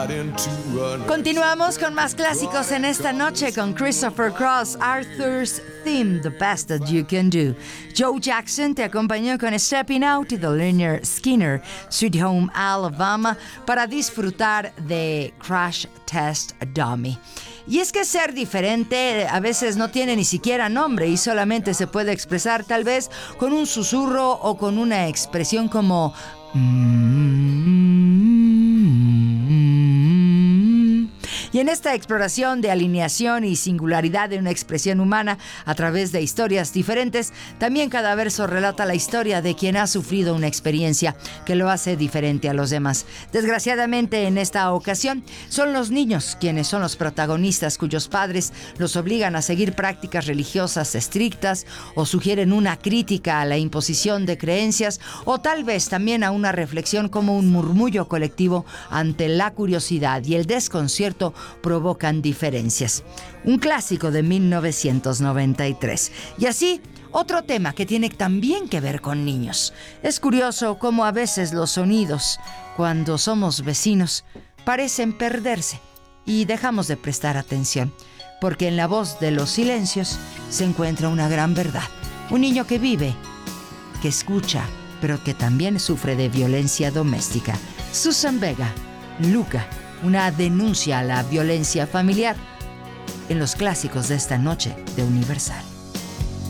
Continuamos con más clásicos en esta noche con Christopher Cross, Arthur's Theme, The Best That You Can Do. Joe Jackson te acompañó con Stepping Out y The Lynyrd Skynyrd, Sweet Home Alabama, para disfrutar de Crash Test Dummy. Y es que ser diferente a veces no tiene ni siquiera nombre y solamente se puede expresar tal vez con un susurro o con una expresión como Y en esta exploración de alineación y singularidad de una expresión humana a través de historias diferentes, también cada verso relata la historia de quien ha sufrido una experiencia que lo hace diferente a los demás. Desgraciadamente, en esta ocasión, son los niños quienes son los protagonistas, cuyos padres los obligan a seguir prácticas religiosas estrictas o sugieren una crítica a la imposición de creencias o tal vez también a una reflexión como un murmullo colectivo ante la curiosidad y el desconcierto provocan diferencias. Un clásico de 1993. Y así, otro tema que tiene también que ver con niños. Es curioso cómo a veces los sonidos, cuando somos vecinos, parecen perderse y dejamos de prestar atención, porque en la voz de los silencios se encuentra una gran verdad. Un niño que vive, que escucha, pero que también sufre de violencia doméstica. Susan Vega, Luca, una denuncia a la violencia familiar en los clásicos de esta noche de Universal.